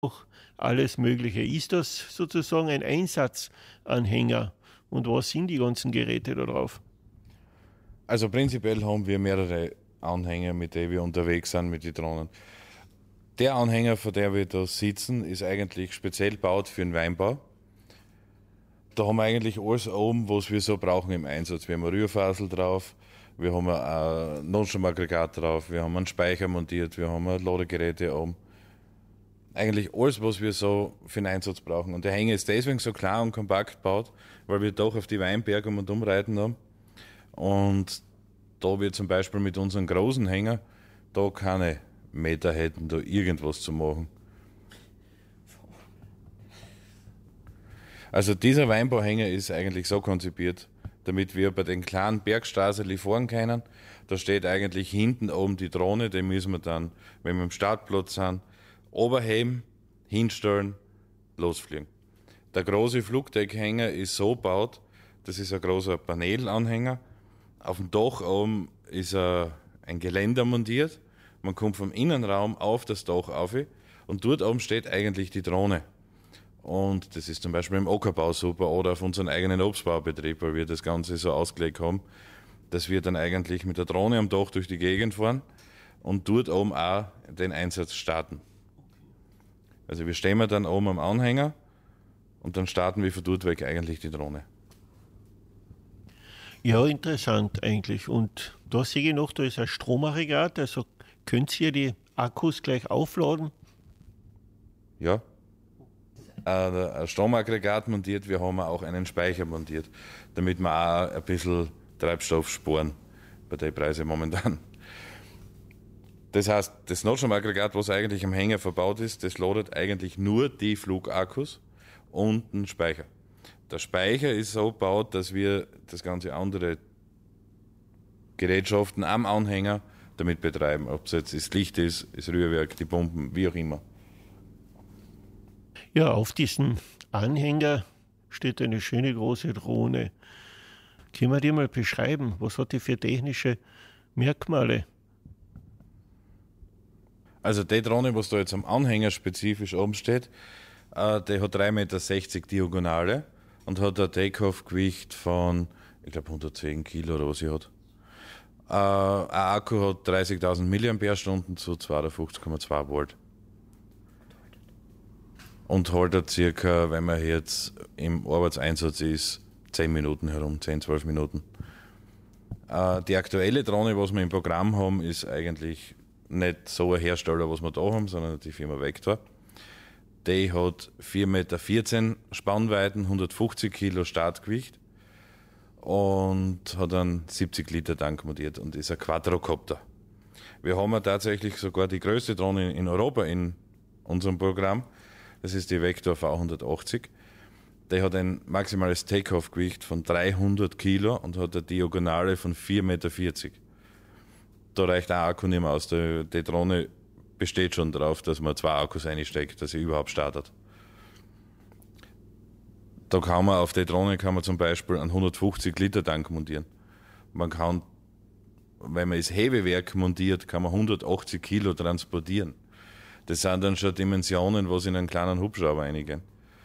auch alles Mögliche. Ist das sozusagen ein Einsatzanhänger? Und was sind die ganzen Geräte da drauf? Also prinzipiell haben wir mehrere Anhänger, mit denen wir unterwegs sind mit den Drohnen. Der Anhänger, vor der wir da sitzen, ist eigentlich speziell gebaut für den Weinbau. Da haben wir eigentlich alles oben, was wir so brauchen im Einsatz. Wir haben ein Rührfasel drauf, wir haben ein Notstromaggregat drauf, wir haben einen Speicher montiert, wir haben Ladegeräte oben. Eigentlich alles, was wir so für den Einsatz brauchen. Und der Hänger ist deswegen so klar und kompakt gebaut, weil wir doch auf die Weinberge um und umreiten haben. Und da wir zum Beispiel mit unserem großen Hänger da keine Meter hätten, da irgendwas zu machen. Also dieser Weinbauhänger ist eigentlich so konzipiert, damit wir bei den kleinen Bergstraßen fahren können. Da steht eigentlich hinten oben die Drohne, die müssen wir dann, wenn wir am Startplatz sind, oberheben, hinstellen, losfliegen. Der große Flugdeckhänger ist so gebaut, das ist ein großer Panelanhänger. Auf dem Dach oben ist ein Geländer montiert. Man kommt vom Innenraum auf das Dach auf und dort oben steht eigentlich die Drohne. Und das ist zum Beispiel im Ackerbau super oder auf unserem eigenen Obstbaubetrieb, weil wir das Ganze so ausgelegt haben, dass wir dann eigentlich mit der Drohne am Dach durch die Gegend fahren und dort oben auch den Einsatz starten. Also wir stehen dann oben am Anhänger und dann starten wir von dort weg eigentlich die Drohne. Ja, interessant eigentlich. Und da sehe ich noch, da ist ein Stromaggregat, also könnt ihr die Akkus gleich aufladen? Ja, ein Stromaggregat montiert, wir haben auch einen Speicher montiert, damit wir auch ein bisschen Treibstoff sparen bei den Preisen momentan. Das heißt, das Notstromaggregat, was eigentlich am Hänger verbaut ist, das ladet eigentlich nur die Flugakkus und den Speicher. Der Speicher ist so gebaut, dass wir das ganze andere Gerätschaften am Anhänger damit betreiben. Ob es jetzt das Licht ist, das Rührwerk, die Pumpen, wie auch immer. Ja, auf diesem Anhänger steht eine schöne große Drohne. Können wir die mal beschreiben? Was hat die für technische Merkmale? Also die Drohne, was da jetzt am Anhänger spezifisch oben steht, die hat 3,60 Meter Diagonale und hat ein Takeoff-Gewicht von, ich glaube, 110 Kilo oder was sie hat. Ein Akku hat 30.000 mAh zu 52,2 Volt. Und haltet circa, wenn man jetzt im Arbeitseinsatz ist, 10 Minuten herum, 10, 12 Minuten. Die aktuelle Drohne, was wir im Programm haben, ist eigentlich nicht so ein Hersteller, was wir da haben, sondern die Firma Vector. Die hat 4,14 Meter Spannweiten, 150 Kilo Startgewicht und hat einen 70 Liter Tank montiert und ist ein Quadrocopter. Wir haben ja tatsächlich sogar die größte Drohne in Europa in unserem Programm. Das ist die Vector V180. Die hat ein maximales Takeoff-Gewicht von 300 Kilo und hat eine Diagonale von 4,40 Meter. Da reicht ein Akku nicht mehr aus. Die Drohne besteht schon darauf, dass man 2 Akkus einsteckt, dass sie überhaupt startet. Da kann man auf die Drohne zum Beispiel einen 150 Liter Tank montieren. Man kann, wenn man das Hebewerk montiert, kann man 180 Kilo transportieren. Das sind dann schon Dimensionen, was in einen kleinen Hubschrauber reingehen.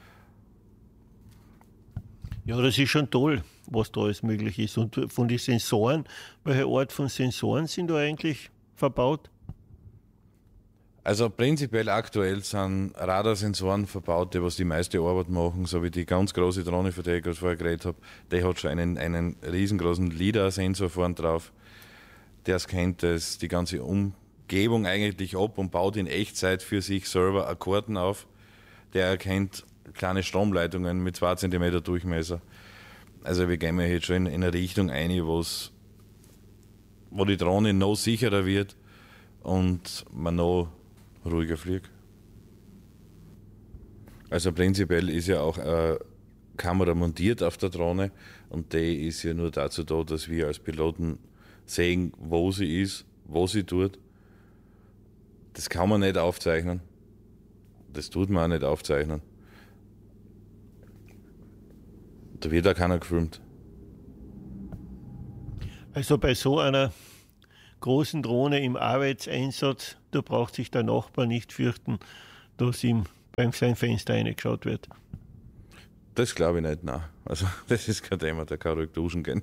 Ja, das ist schon toll, was da alles möglich ist. Und von den Sensoren, welche Art von Sensoren sind da eigentlich verbaut? Also prinzipiell aktuell sind Radarsensoren verbaut, die was die meiste Arbeit machen, so wie die ganz große Drohne, von der ich gerade vorher geredet habe. Die hat schon einen riesengroßen LiDAR-Sensor vorne drauf. Der scannt die ganze Umgebung eigentlich ab und baut in Echtzeit für sich selber Akkorden auf. Der erkennt kleine Stromleitungen mit 2 cm Durchmesser. Also wir gehen jetzt schon in eine Richtung ein, wo die Drohne noch sicherer wird und man noch ruhiger fliegt. Also prinzipiell ist ja auch eine Kamera montiert auf der Drohne und die ist ja nur dazu da, dass wir als Piloten sehen, wo sie ist, was sie tut. Das kann man nicht aufzeichnen. Das tut man auch nicht aufzeichnen. Da wird auch keiner gefilmt. Also bei so einer großen Drohne im Arbeitseinsatz, da braucht sich der Nachbar nicht fürchten, dass ihm beim sein Fenster reingeschaut wird. Das glaube ich nicht, nein. Also das ist kein Thema, der kann ruhig duschen gehen.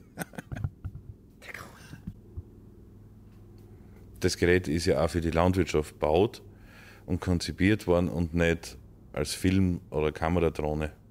Das Gerät ist ja auch für die Landwirtschaft gebaut und konzipiert worden und nicht als Film- oder Kameradrohne.